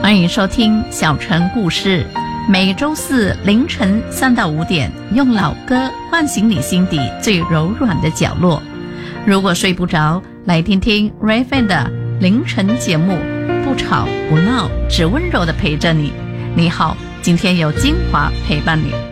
欢迎收听小城故事，每周四凌晨3到5点，用老歌唤醒你心底最柔软的角落。如果睡不着，来听听 Ray-Fan 的凌晨节目，不吵不闹，只温柔地陪着你。你好，今天有精华陪伴你。